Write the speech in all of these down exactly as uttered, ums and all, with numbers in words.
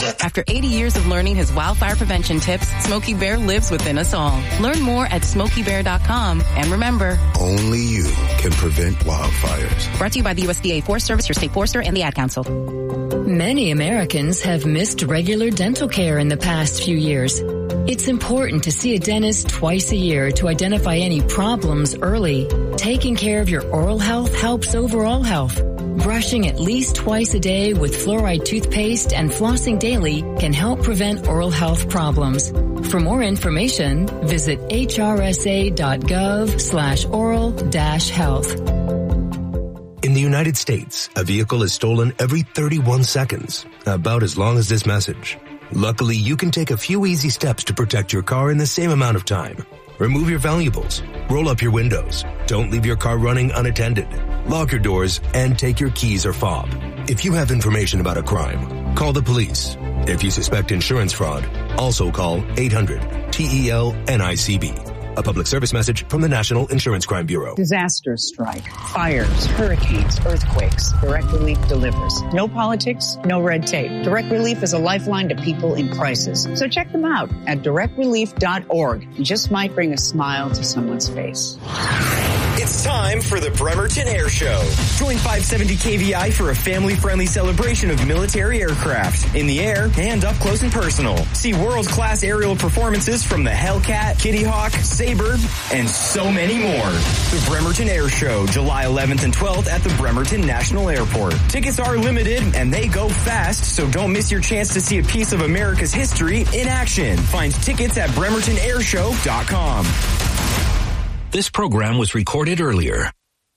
After eighty years of learning his wildfire prevention tips, Smokey Bear lives within us all. Learn more at smokey bear dot com. And remember, only you can prevent wildfires. Brought to you by the U S D A Forest Service, your state forester, and the Ad Council. Many Americans have missed regular dental care in the past few years. It's important to see a dentist twice a year to identify any problems early. Taking care of your oral health helps overall health. Brushing at least twice a day with fluoride toothpaste and flossing daily can help prevent oral health problems. For more information, visit h r s a dot gov slash oral dash health. In the United States, a vehicle is stolen every thirty-one seconds, about as long as this message. Luckily, you can take a few easy steps to protect your car in the same amount of time. Remove your valuables, roll up your windows, don't leave your car running unattended, lock your doors, and take your keys or fob. If you have information about a crime, call the police. If you suspect insurance fraud, also call eight hundred T E L N I C B. A public service message from the National Insurance Crime Bureau. Disasters strike, fires, hurricanes, earthquakes. Direct Relief delivers. No politics, no red tape. Direct Relief is a lifeline to people in crisis. So check them out at direct relief dot org. You just might bring a smile to someone's face. It's time for the Bremerton Air Show. Join five seventy K V I for a family-friendly celebration of military aircraft in the air and up close and personal. See world-class aerial performances from the Hellcat, Kitty Hawk, Sabre, and so many more. The Bremerton Air Show, July eleventh and twelfth at the Bremerton National Airport. Tickets are limited and they go fast, so don't miss your chance to see a piece of America's history in action. Find tickets at bremerton air show dot com. This program was recorded earlier.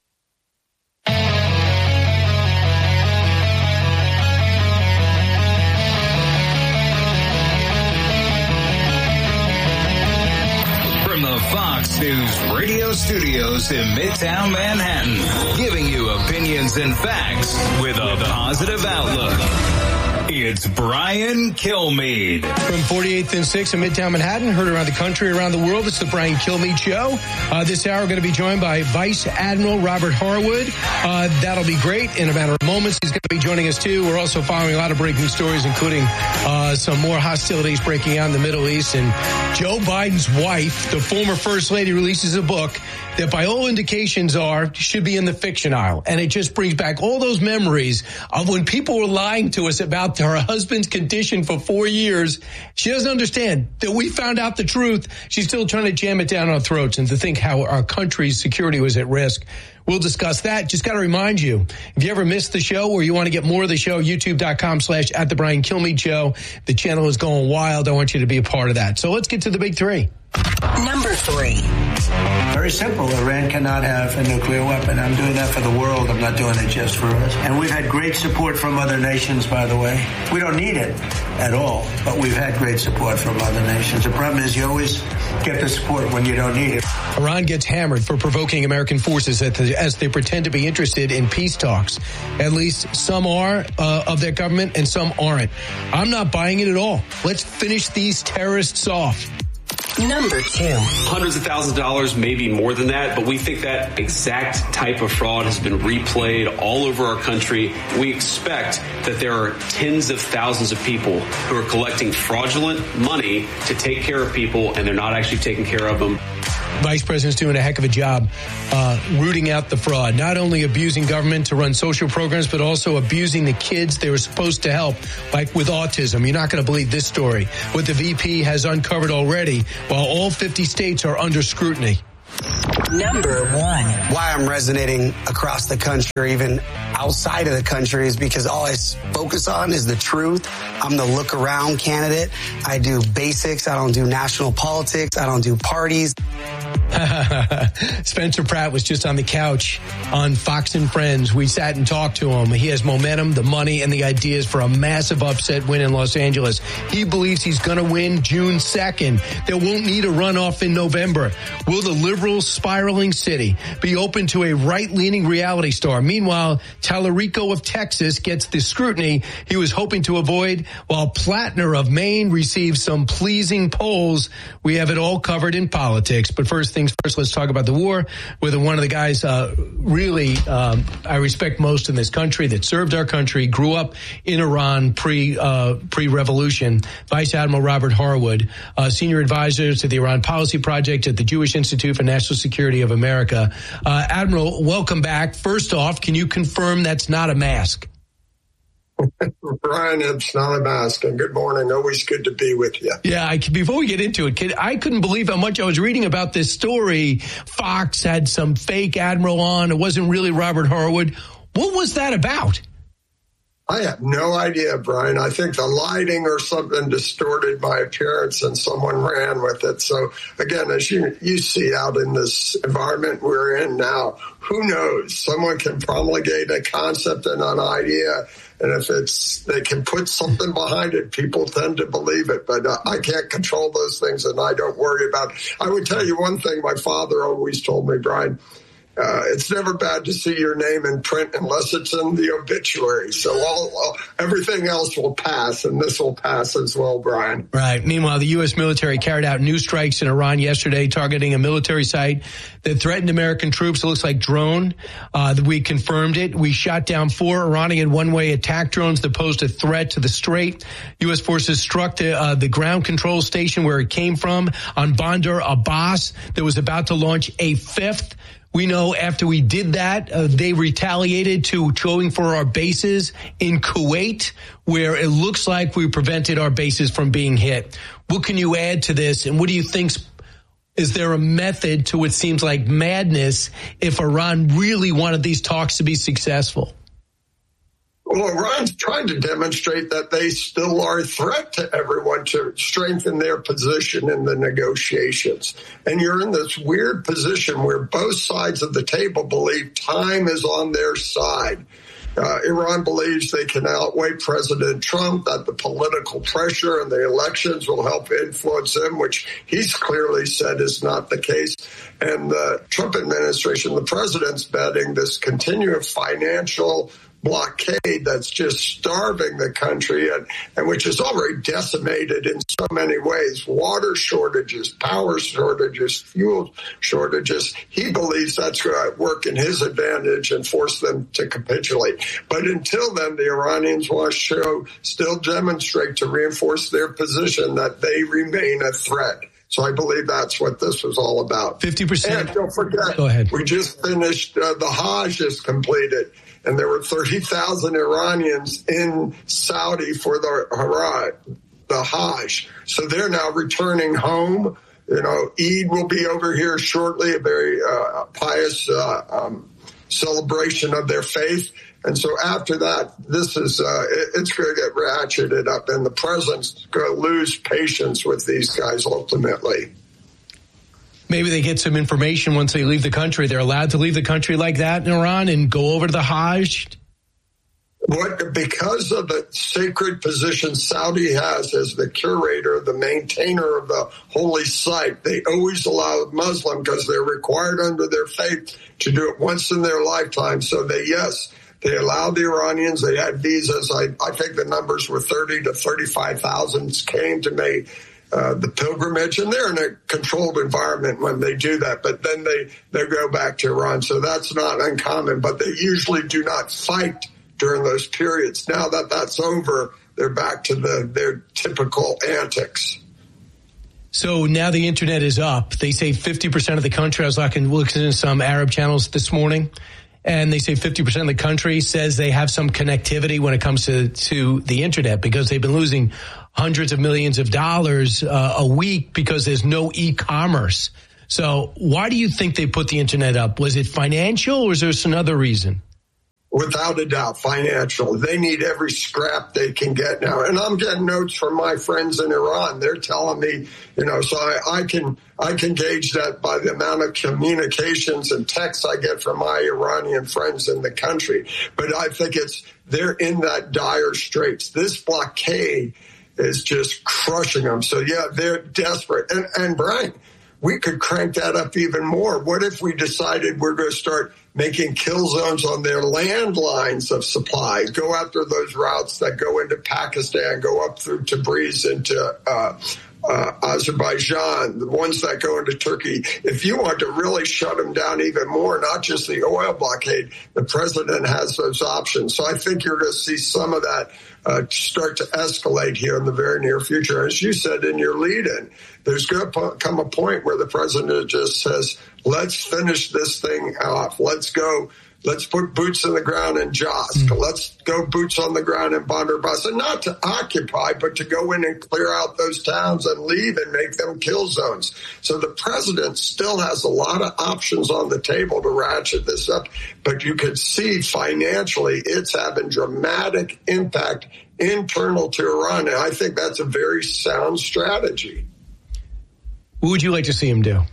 From the Fox News radio studios in Midtown Manhattan, giving you opinions and facts with a positive outlook. It's Brian Kilmeade. From forty-eighth and sixth in Midtown Manhattan, heard around the country, around the world, it's the Brian Kilmeade Show. Uh, this hour, we're going to be joined by Vice Admiral Robert Harwood. Uh, that'll be great. In a matter of moments, he's going to be joining us, too. We're also following a lot of breaking stories, including uh, some more hostilities breaking out in the Middle East. And Joe Biden's wife, the former First Lady, releases a book that by all indications are should be in the fiction aisle. And it just brings back all those memories of when people were lying to us about her husband's condition for four years. She doesn't understand that we found out the truth. She's still trying to jam it down our throats, and to think how our country's security was at risk. We'll discuss that. Just got to remind you, if you ever missed the show or you want to get more of the show, youtube.com slash at the Brian Kilmeade Show. The channel is going wild. I want you to be a part of that. So let's get to the big three. Number three. Very simple. Iran cannot have a nuclear weapon. I'm doing that for the world. I'm not doing it just for us. And we've had great support from other nations, by the way. We don't need it at all, but we've had great support from other nations. The problem is you always get the support when you don't need it. Iran gets hammered for provoking American forces as they pretend to be interested in peace talks. At least some are uh, of their government and some aren't. I'm not buying it at all. Let's finish these terrorists off. Number two. Hundreds of thousands of dollars, maybe more than that, but we think that exact type of fraud has been replayed all over our country. We expect that there are tens of thousands of people who are collecting fraudulent money to take care of people, and they're not actually taking care of them. Vice President's doing a heck of a job uh, rooting out the fraud, not only abusing government to run social programs, but also abusing the kids they were supposed to help, like with autism. You're not going to believe this story, what the V P has uncovered already, while all fifty states are under scrutiny. Number one. Why I'm resonating across the country, even outside of the country, is because all I focus on is the truth. I'm the look around candidate. I do basics. I don't do national politics. I don't do parties. Spencer Pratt was just on the couch on Fox and Friends. We sat and talked to him. He has momentum, the money, and the ideas for a massive upset win in Los Angeles. He believes he's going to win June second. They won't need a runoff in November. Will the liberal spiraling city be open to a right-leaning reality star? Meanwhile, Tallarico of Texas gets the scrutiny he was hoping to avoid, while Plattner of Maine receives some pleasing polls. We have it all covered in politics. But first things first, course, let's talk about the war with one of the guys uh, really um, I respect most in this country that served our country, grew up in Iran pre, uh, pre-revolution, Vice Admiral Robert Harwood, uh, senior advisor to the Iran Policy Project at the Jewish Institute for National Security of America. Uh, Admiral, welcome back. First off, can you confirm that's not a mask? Brian, it's not a mask, and good morning. Always good to be with you. Yeah, I, before we get into it, kid, I couldn't believe how much I was reading about this story. Fox had some fake admiral on. It wasn't really Robert Harwood. What was that about? I have no idea, Brian. I think the lighting or something distorted my appearance and someone ran with it. So, again, as you, you see out in this environment we're in now, who knows? Someone can promulgate a concept and an idea, and if it's they can put something behind it, people tend to believe it. But uh, I can't control those things, and I don't worry about it. I would tell you one thing my father always told me, Brian. Uh, it's never bad to see your name in print unless it's in the obituary. So all, all, everything else will pass, and this will pass as well, Brian. Right. Meanwhile, the U S military carried out new strikes in Iran yesterday, targeting a military site that threatened American troops. It looks like drone. Uh, we confirmed it. We shot down four Iranian one-way attack drones that posed a threat to the Strait. U S forces struck the, uh, the ground control station where it came from on Bandar Abbas that was about to launch a fifth. We know after we did that, uh, they retaliated to going for our bases in Kuwait, where it looks like we prevented our bases from being hit. What can you add to this? And what do you think? Is there a method to what seems like madness if Iran really wanted these talks to be successful? Well, Iran's trying to demonstrate that they still are a threat to everyone to strengthen their position in the negotiations. And you're in this weird position where both sides of the table believe time is on their side. Uh, Iran believes they can outweigh President Trump, that the political pressure and the elections will help influence him, which he's clearly said is not the case. And the Trump administration, the president's betting this continued financial blockade that's just starving the country and, and which is already decimated in so many ways. Water shortages, power shortages, fuel shortages. He believes that's going to work in his advantage and force them to capitulate. But until then, the Iranians want to show, still demonstrate to reinforce their position that they remain a threat. So I believe that's what this was all about. fifty percent. And don't forget, Go ahead. We just finished, uh, the Hajj is completed. And there were thirty thousand Iranians in Saudi for the, the Hajj. So they're now returning home. You know, Eid will be over here shortly, a very uh, pious uh, um, celebration of their faith. And so after that, this is, uh, it, it's going to get ratcheted up, and the president's going to lose patience with these guys ultimately. Maybe they get some information once they leave the country. They're allowed to leave the country like that in Iran and go over to the Hajj? What, because of the sacred position Saudi has as the curator, the maintainer of the holy site, they always allow Muslim, because they're required under their faith to do it once in their lifetime. So they, yes, they allowed the Iranians. They had visas. I, I think the numbers were thirty to thirty-five thousand came to make uh, the pilgrimage, and they're in a controlled environment when they do that. But then they, they go back to Iran. So that's not uncommon, but they usually do not fight during those periods. Now that that's over, they're back to the, their typical antics. So now the internet is up. They say fifty percent of the country, I was looking, looking at some Arab channels this morning, and they say fifty percent of the country says they have some connectivity when it comes to, to the internet, because they've been losing hundreds of millions of dollars uh, a week because there's no e-commerce. So why do you think they put the internet up? Was it financial, or is there some other reason? Without a doubt, financial. They need every scrap they can get now. And I'm getting notes from my friends in Iran. They're telling me, you know, so I, I can I can gauge that by the amount of communications and texts I get from my Iranian friends in the country. But I think it's they're in that dire straits. This blockade is just crushing them. So, yeah, they're desperate. And, and Brian, we could crank that up even more. What if we decided we're going to start making kill zones on their landlines of supplies, go after those routes that go into Pakistan, go up through Tabriz into uh, uh, Azerbaijan, the ones that go into Turkey. If you want to really shut them down even more, not just the oil blockade, the president has those options. So I think you're going to see some of that uh, start to escalate here in the very near future. As you said in your lead-in, there's going to come a point where the president just says, let's finish this thing off. Let's go. Let's put boots on the ground in Josk. Mm. Let's go boots on the ground in Bandar Abbas. And not to occupy, but to go in and clear out those towns and leave and make them kill zones. So the president still has a lot of options on the table to ratchet this up. But you can see financially it's having dramatic impact internal to Iran. And I think that's a very sound strategy. What would you like to see him do?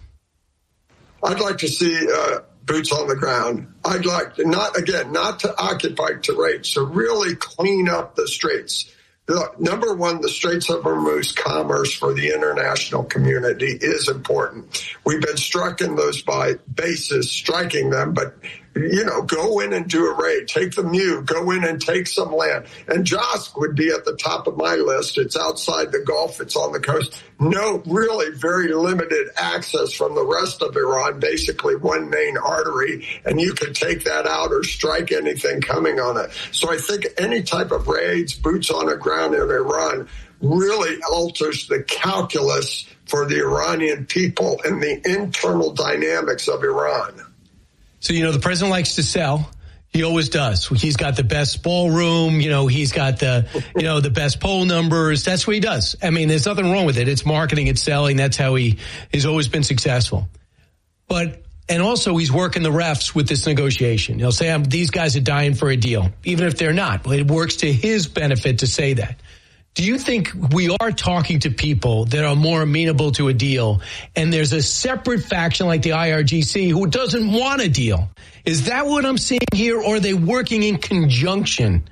I'd like to see uh, boots on the ground. I'd like to not, again, not to occupy Kuwait, so really clean up the straits. The, number one, the Straits of Hormuz commerce for the international community is important. We've been striking those by bases, striking them, but, you know, go in and do a raid. Take the Mew, go in and take some land. And Josk would be at the top of my list. It's outside the Gulf. It's on the coast. No, really very limited access from the rest of Iran, basically one main artery, and you could take that out or strike anything coming on it. So I think any type of raids, boots on the ground in Iran, really alters the calculus for the Iranian people and the internal dynamics of Iran. So, you know, the president likes to sell. He always does. He's got the best ballroom. You know, he's got the, you know, the best poll numbers. That's what he does. I mean, there's nothing wrong with it. It's marketing, it's selling. That's how he has always been successful. But, and also he's working the refs with this negotiation. He'll say, um, these guys are dying for a deal, even if they're not. But it works to his benefit to say that. Do you think we are talking to people that are more amenable to a deal, and there's a separate faction like the I R G C who doesn't want a deal? Is that what I'm seeing here, or are they working in conjunction?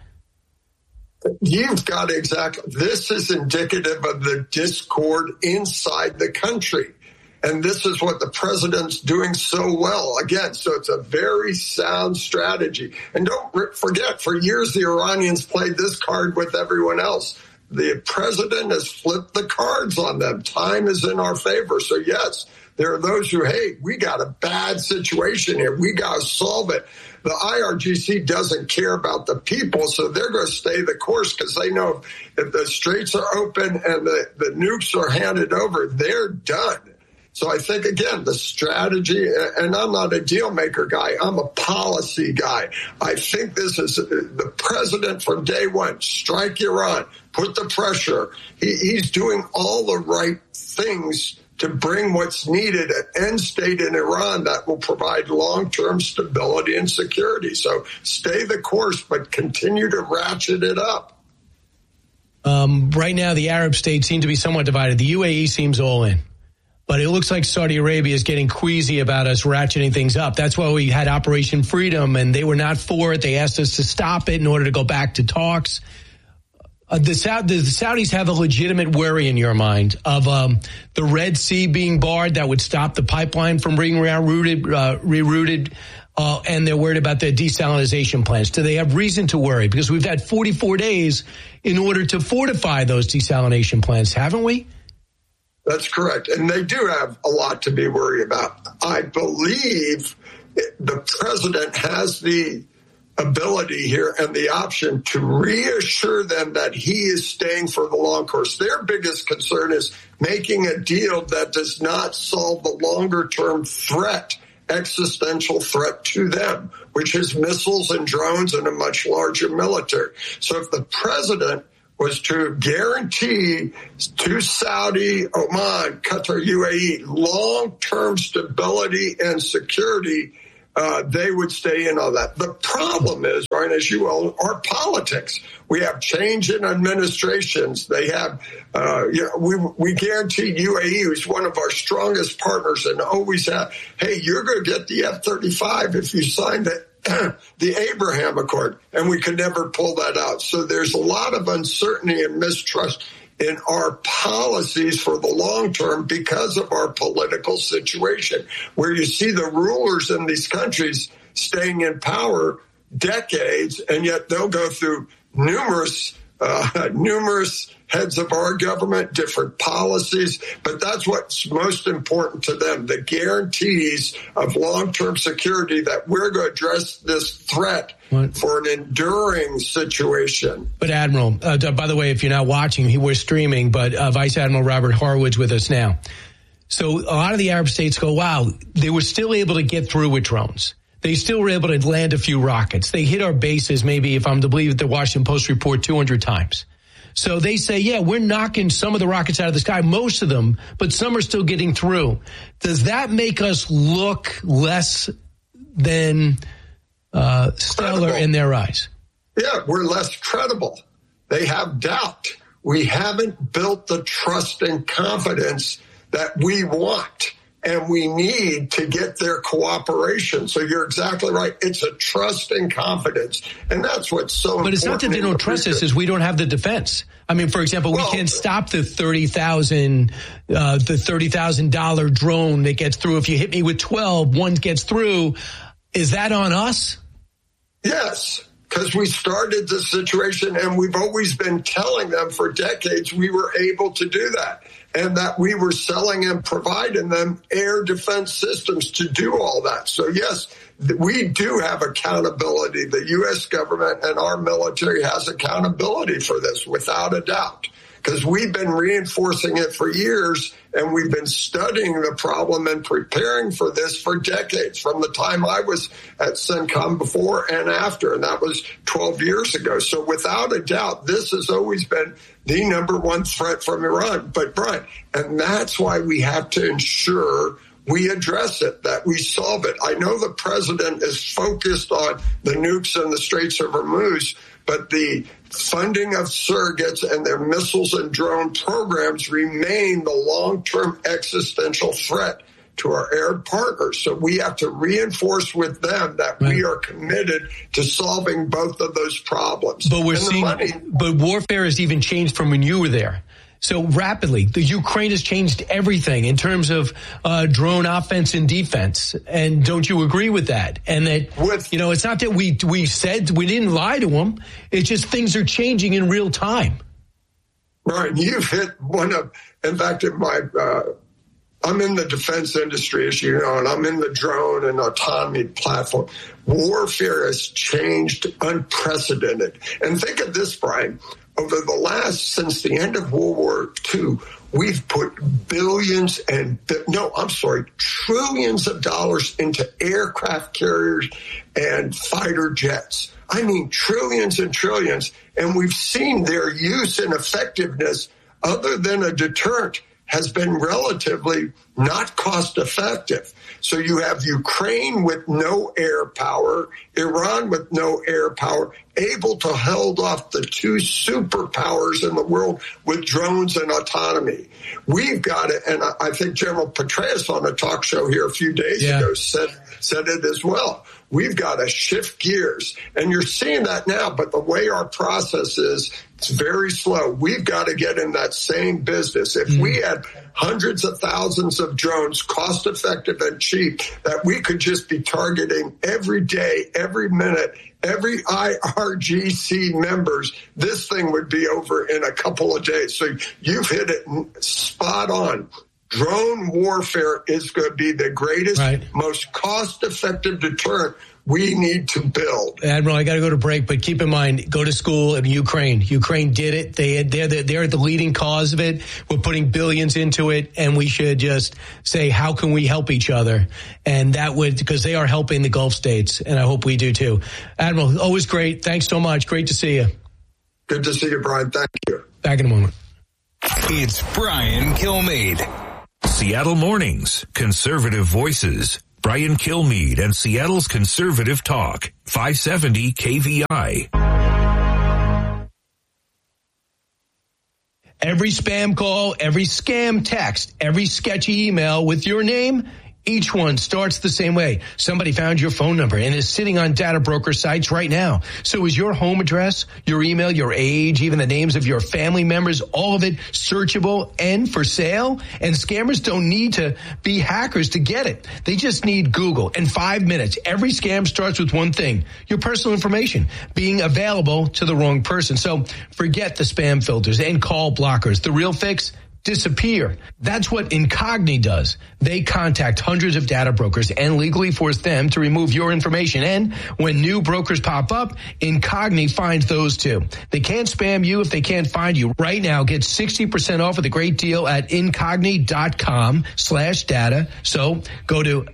You've got exactly. This is indicative of the discord inside the country. And this is what the president's doing so well. Again, so it's a very sound strategy. And don't forget, for years, the Iranians played this card with everyone else. The president has flipped the cards on them. Time is in our favor. So, yes, there are those who, hey, we got a bad situation here. We got to solve it. The I R G C doesn't care about the people, so they're going to stay the course because they know if the straits are open and the, the nukes are handed over, they're done. So I think, again, the strategy, and I'm not a deal maker guy, I'm a policy guy. I think this is the president from day one, strike Iran, put the pressure. He, he's doing all the right things to bring what's needed an end state in Iran that will provide long-term stability and security. So stay the course, but continue to ratchet it up. Um, right now, the Arab states seem to be somewhat divided. The U A E seems all in. But it looks like Saudi Arabia is getting queasy about us ratcheting things up. That's why we had Operation Freedom, and they were not for it. They asked us to stop it in order to go back to talks. Uh, the, Saud- the Saudis have a legitimate worry in your mind of um, the Red Sea being barred. That would stop the pipeline from being rerouted, uh, rerouted uh, and they're worried about their desalination plants. Do they have reason to worry? Because we've had forty-four days in order to fortify those desalination plants, haven't we? That's correct. And they do have a lot to be worried about. I believe the president has the ability here and the option to reassure them that he is staying for the long course. Their biggest concern is making a deal that does not solve the longer-term threat, existential threat to them, which is missiles and drones and a much larger military. So if the president was to guarantee to Saudi, Oman, Qatar, U A E, long-term stability and security, uh, they would stay in on that. The problem is, Ryan, as you well, our politics. We have change in administrations. They have, uh, you know, we, we guarantee U A E, who's one of our strongest partners and always have, hey, you're going to get the F thirty-five if you sign the the Abraham Accord, and we could never pull that out. So there's a lot of uncertainty and mistrust in our policies for the long term because of our political situation, where you see the rulers in these countries staying in power decades, and yet they'll go through numerous uh, numerous heads of our government, different policies, but that's what's most important to them, the guarantees of long-term security that we're going to address this threat what? for an enduring situation. But Admiral, uh, by the way, if you're not watching, we're streaming, but uh, Vice Admiral Robert Harwood's with us now. So a lot of the Arab states go, wow, they were still able to get through with drones. They still were able to land a few rockets. They hit our bases, maybe, if I'm to believe the Washington Post report, two hundred times. So they say, yeah, we're knocking some of the rockets out of the sky, most of them, but some are still getting through. Does that make us look less than uh, stellar credible. in their eyes? Yeah, we're less credible. They have doubt. We haven't built the trust and confidence that we want and we need to get their cooperation. So you're exactly right. It's a trust and confidence. And that's what's so important. But it's not that they don't trust us, is we don't have the defense. I mean, for example, well, we can't stop the thirty thousand uh, the thirty thousand dollars drone that gets through. If you hit me with twelve, one gets through. Is that on us? Yes, because we started this situation and we've always been telling them for decades we were able to do that. And that we were selling and providing them air defense systems to do all that. So, yes, we do have accountability. The U S government and our military has accountability for this, without a doubt, because we've been reinforcing it for years, and we've been studying the problem and preparing for this for decades, from the time I was at CENTCOM before and after, and that was twelve years ago. So without a doubt, this has always been the number one threat from Iran. But, Brian, and that's why we have to ensure we address it, that we solve it. I know the president is focused on the nukes in the Straits of Hormuz, but the funding of surrogates and their missiles and drone programs remain the long-term existential threat to our Arab partners. So we have to reinforce with them that right. we are committed to solving both of those problems. But we're seeing, money, but warfare has even changed from when you were there. So rapidly, the Ukraine has changed everything in terms of uh, drone offense and defense. And don't you agree with that? And that, with, you know, it's not that we we said we didn't lie to them. It's just things are changing in real time. Brian, you've hit one of, in fact, in my, uh, I'm in the defense industry, as you know, and I'm in the drone and autonomy platform. Warfare has changed unprecedented. And think of this, Brian. Over the last, since the end of World War Two, we've put billions and, no, I'm sorry, trillions of dollars into aircraft carriers and fighter jets. I mean, trillions and trillions. And we've seen their use and effectiveness, other than a deterrent, has been relatively not cost effective. So you have Ukraine with no air power, Iran with no air power, able to hold off the two superpowers in the world with drones and autonomy. We've got it, and I think General Petraeus on a talk show here a few days yeah. ago said said it as well. We've got to shift gears, and you're seeing that now, but the way our process is, it's very slow. We've got to get in that same business. If mm. we had hundreds of thousands of drones, cost effective and cheap, that we could just be targeting every day, every minute, every I R G C members, this thing would be over in a couple of days. So you've hit it spot on. Drone warfare is going to be the greatest, right. most cost-effective deterrent we need to build. Admiral, I got to go to break, but keep in mind, go to school in Ukraine. Ukraine did it. They, they're, the, they're the leading cause of it. We're putting billions into it, and we should just say, how can we help each other? And that would, because they are helping the Gulf states, and I hope we do too. Admiral, always great. Thanks so much. Great to see you. Good to see you, Brian. Thank you. Back in a moment. It's Brian Kilmeade. Seattle Mornings, Conservative Voices. Brian Kilmeade and Seattle's Conservative Talk, five seventy K V I. Every spam call, every scam text, every sketchy email with your name Each one starts the same way. Somebody found your phone number and is sitting on data broker sites right now. So is your home address, your email, your age, even the names of your family members, all of it searchable and for sale? And scammers don't need to be hackers to get it. They just need Google. In five minutes, every scam starts with one thing: your personal information being available to the wrong person. So forget the spam filters and call blockers. The real fix: disappear. That's what Incogni does. They contact hundreds of data brokers and legally force them to remove your information. And when new brokers pop up, Incogni finds those too. They can't spam you if they can't find you. Right now, get sixty percent off with a great deal at incogni.com slash data. So go to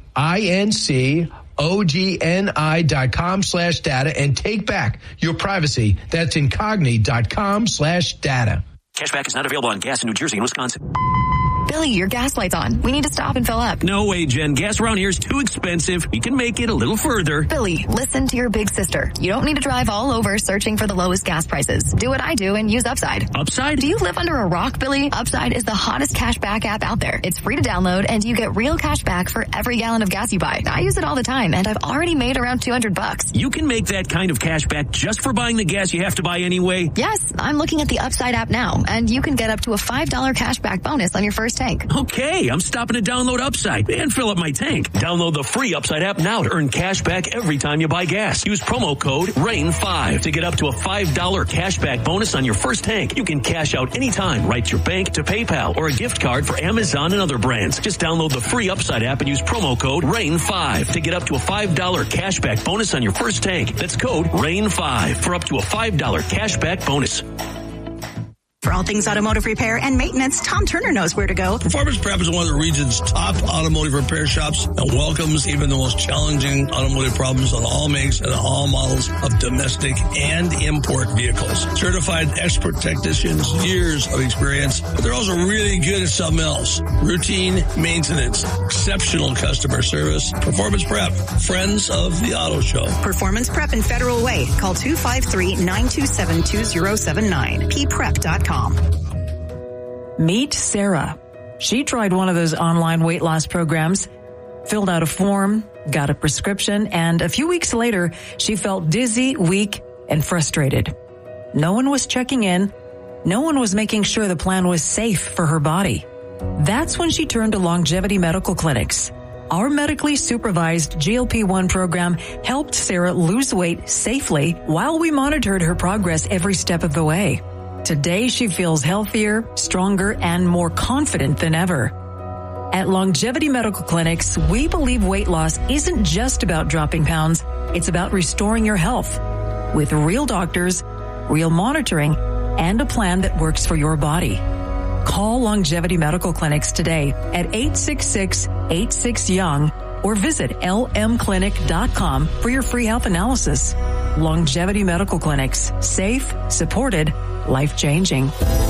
I-N-C O-G-N-I dot com slash data and take back your privacy. That's incogni.com slash data. Cashback is not available on gas in New Jersey and Wisconsin. Billy, your gas light's on. We need to stop and fill up. No way, Jen. Gas around here is too expensive. We can make it a little further. Billy, listen to your big sister. You don't need to drive all over searching for the lowest gas prices. Do what I do and use Upside. Upside? Do you live under a rock, Billy? Upside is the hottest cashback app out there. It's free to download, and you get real cash back for every gallon of gas you buy. I use it all the time, and I've already made around two hundred bucks. You can make that kind of cash back just for buying the gas you have to buy anyway? Yes, I'm looking at the Upside app now, and you can get up to a five dollars cashback bonus on your first tank. Okay. I'm stopping to download Upside and fill up my tank. Download the free Upside app now to earn cash back every time you buy gas. Use promo code rain five to get up to a five dollars cash back bonus on your first tank. You can cash out anytime right to your bank, to PayPal, or a gift card for Amazon and other brands. Just download the free Upside app and use promo code rain five to get up to a five dollars cash back bonus on your first tank. That's code rain five for up to a five dollars cash back bonus. For all things automotive repair and maintenance, Tom Turner knows where to go. Performance Prep is one of the region's top automotive repair shops and welcomes even the most challenging automotive problems on all makes and all models of domestic and import vehicles. Certified expert technicians, years of experience, but they're also really good at something else. Routine maintenance, exceptional customer service. Performance Prep, friends of the auto show. Performance Prep in Federal Way. Call two five three, nine two seven, two zero seven nine. p prep dot com. Meet Sarah. She tried one of those online weight loss programs, filled out a form, got a prescription, and a few weeks later, she felt dizzy, weak, and frustrated. No one was checking in. No one was making sure the plan was safe for her body. That's when she turned to Longevity Medical Clinics. Our medically supervised G L P one program helped Sarah lose weight safely while we monitored her progress every step of the way. Today, she feels healthier, stronger, and more confident than ever. At Longevity Medical Clinics, we believe weight loss isn't just about dropping pounds. It's about restoring your health with real doctors, real monitoring, and a plan that works for your body. Call Longevity Medical Clinics today at eight six six, eight six, young or visit L M clinic dot com for your free health analysis. Longevity Medical Clinics. Safe, supported, life-changing.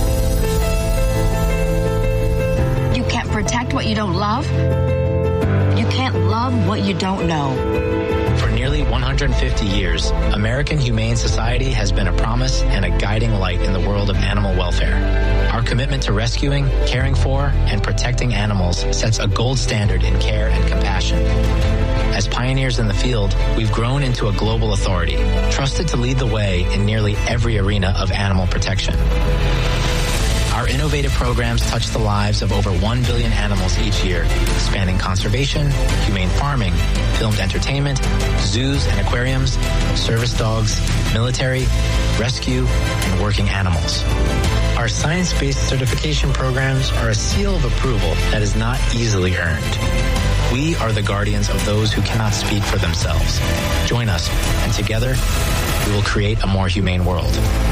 You can't protect what you don't love. You can't love what you don't know. For nearly one hundred fifty years, American Humane Society has been a promise and a guiding light in the world of animal welfare. Our commitment to rescuing, caring for, and protecting animals sets a gold standard in care and compassion. As pioneers in the field, we've grown into a global authority, trusted to lead the way in nearly every arena of animal protection. Our innovative programs touch the lives of over one billion animals each year, spanning conservation, humane farming, filmed entertainment, zoos and aquariums, service dogs, military, rescue, and working animals. Our science-based certification programs are a seal of approval that is not easily earned. We are the guardians of those who cannot speak for themselves. Join us, and together, we will create a more humane world.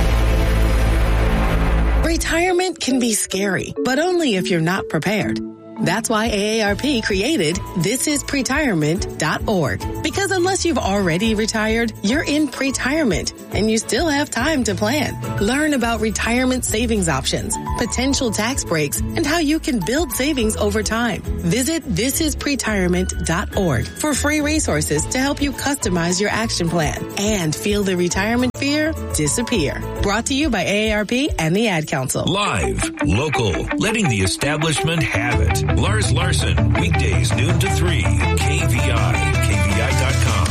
Retirement can be scary, but only if you're not prepared. That's why A A R P created this is pretirement dot org. Because unless you've already retired, you're in pretirement and you still have time to plan. Learn about retirement savings options, potential tax breaks, and how you can build savings over time. Visit this is pretirement dot org for free resources to help you customize your action plan and feel the retirement fear disappear. Brought to you by A A R P and the Ad Council. Live, local, letting the establishment have it. Lars Larson, weekdays noon to three, K V I, K V I dot com.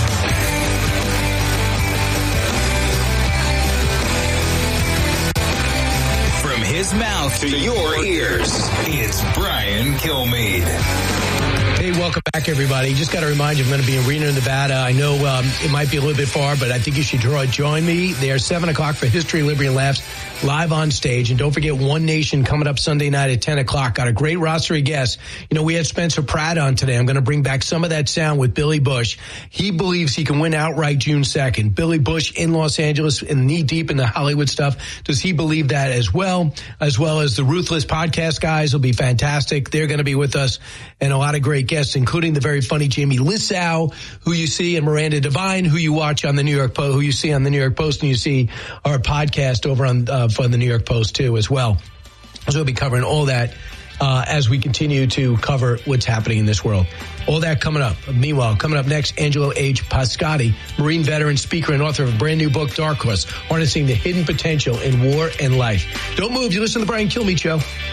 From his mouth to your ears, it's Brian Kilmeade. Hey, welcome back, everybody. Just got to remind you, I'm going to be in Reno, Nevada. I know um, it might be a little bit far, but I think you should draw, join me there, seven o'clock for History, Liberty, and Laughs, live on stage. And don't forget One Nation coming up Sunday night at ten o'clock. Got a great roster of guests. You know, we had Spencer Pratt on today. I'm going to bring back some of that sound with Billy Bush. He believes he can win outright June second. Billy Bush in Los Angeles and knee deep in the Hollywood stuff. Does he believe that as well? As well as the Ruthless podcast guys will be fantastic. They're going to be with us, and a lot of great guests, including the very funny Jamie Lissau, who you see, and Miranda Devine, who you watch on the New York Post, who you see on the New York Post, and you see our podcast over on uh, from the New York Post too as well. So we'll be covering all that uh, as we continue to cover what's happening in this world. All that coming up. Meanwhile, coming up next, Angelo H. Pascotti, Marine veteran, speaker, and author of a brand new book, Dark Horse, Harnessing the Hidden Potential in War and Life. Don't move. You listen to the Brian Kilmeade Show.